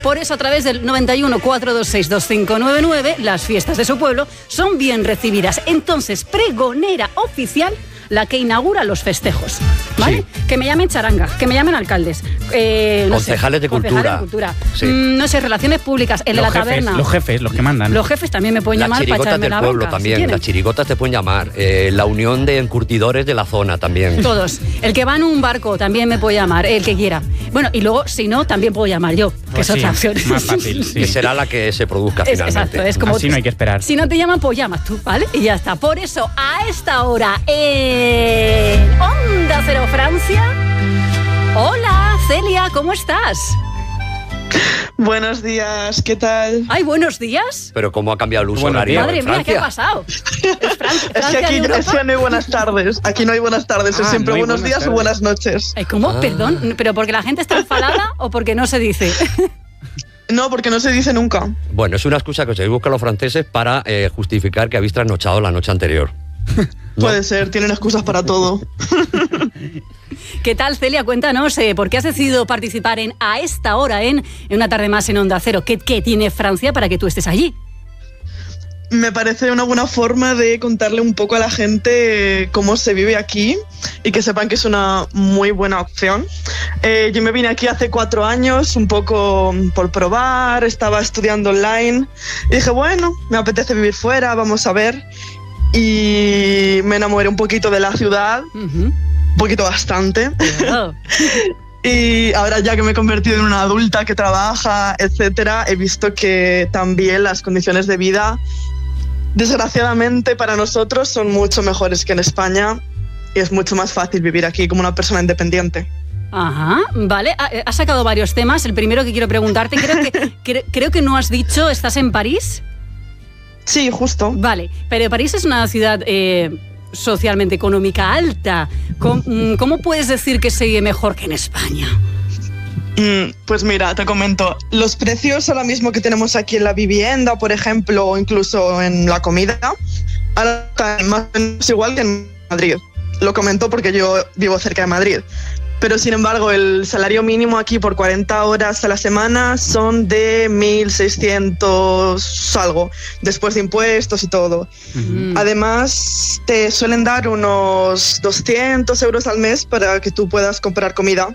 Por eso, a través del 91 426 2599, las fiestas de su pueblo son bien recibidas. Entonces, pregonera oficial, la que inaugura los festejos, ¿vale? Sí. Que me llamen charanga, que me llamen alcaldes, concejales de cultura. Sí. No sé, relaciones públicas, el de la taberna. Los jefes, los que mandan. Los jefes también me pueden llamar para echarme la bronca. Las chirigotas del pueblo también, las chirigotas te pueden llamar. La unión de encurtidores de la zona también. Todos. El que va en un barco también me puede llamar, el que quiera. Bueno, y luego, si no, también puedo llamar yo, que es otra opción. Más fácil, sí. Que será la que se produzca finalmente. Exacto, es como... Así no hay que esperar. Si no te llaman, pues llamas tú, ¿vale? Y ya está. Por eso, a esta hora, Onda Cero Francia. Hola, Celia, ¿cómo estás? Buenos días, ¿qué tal? Ay, buenos días. Pero ¿cómo ha cambiado el uso horario? Madre mía, ¿qué ha pasado? Es que aquí no hay buenas tardes. Aquí no hay buenas tardes, es siempre buenos días o buenas noches. ¿Cómo? Perdón, ¿pero porque la gente está enfadada o porque no se dice? No, porque no se dice nunca. Bueno, es una excusa que os buscan los franceses para justificar que habéis trasnochado la noche anterior. ¿No? Puede ser, tienen excusas para todo. ¿Qué tal, Celia? Cuéntanos, ¿por qué has decidido participar a esta hora en Una tarde más en Onda Cero? ¿Qué tiene Francia para que tú estés allí? Me parece una buena forma de contarle un poco a la gente cómo se vive aquí y que sepan que es una muy buena opción. Yo me vine aquí hace 4 años, un poco por probar, estaba estudiando online y dije, bueno, me apetece vivir fuera, vamos a ver. Y me enamoré un poquito de la ciudad, un poquito bastante. Oh. Y ahora ya que me he convertido en una adulta que trabaja, etcétera, he visto que también las condiciones de vida, desgraciadamente para nosotros, son mucho mejores que en España y es mucho más fácil vivir aquí como una persona independiente. Ajá, vale. Has sacado varios temas. El primero que quiero preguntarte, creo que no has dicho, ¿estás en París? Sí, justo. Vale, pero París es una ciudad socialmente económica alta. ¿Cómo puedes decir que se vive mejor que en España? Pues mira, te comento. Los precios ahora mismo que tenemos aquí en la vivienda, por ejemplo, o incluso en la comida, ahora están más o menos igual que en Madrid. Lo comento porque yo vivo cerca de Madrid. Pero sin embargo, el salario mínimo aquí por 40 horas a la semana son de 1.600 algo, después de impuestos y todo. Además, te suelen dar unos 200 euros al mes para que tú puedas comprar comida.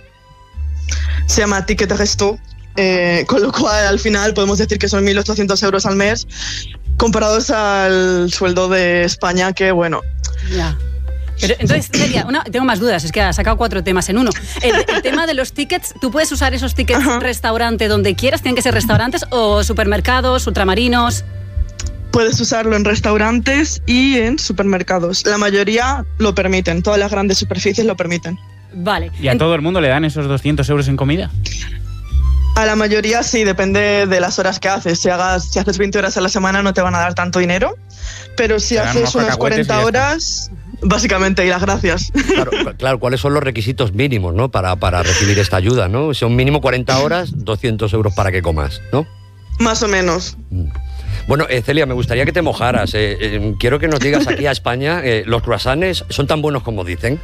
Se llama Ticket Resto, con lo cual al final podemos decir que son 1.800 euros al mes comparados al sueldo de España, que bueno... Yeah. Pero entonces, Celia, tengo más dudas, es que has sacado 4 temas en uno. El tema de los tickets, ¿tú puedes usar esos tickets restaurante donde quieras? ¿Tienen que ser restaurantes o supermercados, ultramarinos? Puedes usarlo en restaurantes y en supermercados. La mayoría lo permiten, todas las grandes superficies lo permiten. Vale. ¿Y a todo el mundo le dan esos 200 euros en comida? A la mayoría sí, depende de las horas que haces. Si haces 20 horas a la semana no te van a dar tanto dinero, pero si haces unas 40 horas... Básicamente, y las gracias. Claro, ¿cuáles son los requisitos mínimos, ¿no? para recibir esta ayuda, ¿no? Son mínimo 40 horas, 200 euros para que comas, ¿no? Más o menos. Bueno, Celia, me gustaría que te mojaras. Quiero que nos digas aquí a España, ¿los croissants son tan buenos como dicen?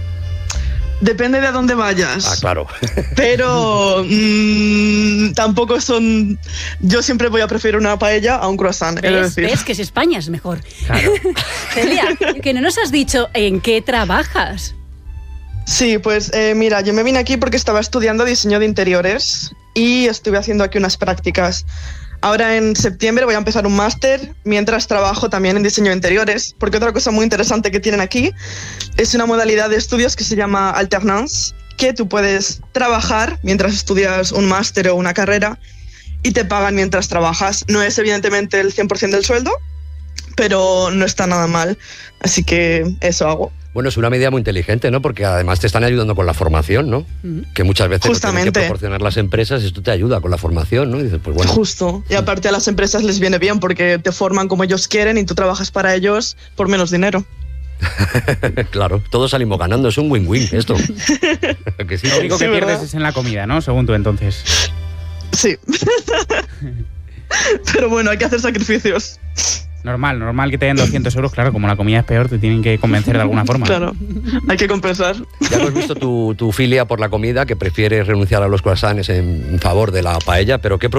Depende de a dónde vayas. Ah, claro. Pero tampoco son... Yo siempre voy a preferir una paella a un croissant. ¿Ves que es España es mejor? Claro. Celia, que no nos has dicho en qué trabajas. Sí, pues mira, yo me vine aquí porque estaba estudiando diseño de interiores y estuve haciendo aquí unas prácticas. Ahora en septiembre voy a empezar un máster mientras trabajo también en diseño de interiores, porque otra cosa muy interesante que tienen aquí es una modalidad de estudios que se llama alternance, que tú puedes trabajar mientras estudias un máster o una carrera y te pagan mientras trabajas. No es evidentemente el 100% del sueldo, pero no está nada mal, así que eso hago. Bueno, es una medida muy inteligente, ¿no? Porque además te están ayudando con la formación, ¿no? Que muchas veces no tienen que proporcionar las empresas, esto te ayuda con la formación, ¿no? Y dices, pues bueno. Justo. Y aparte a las empresas les viene bien porque te forman como ellos quieren y tú trabajas para ellos por menos dinero. Claro, todos salimos ganando, es un win-win esto. Que sí, lo único que pierdes es en la comida, ¿no? Según tú, entonces. Sí. Pero bueno, hay que hacer sacrificios. Normal que te den 200 euros, claro, como la comida es peor, te tienen que convencer de alguna forma. Claro, hay que compensar. Ya hemos visto tu filia por la comida, que prefieres renunciar a los croissants en favor de la paella, pero ¿qué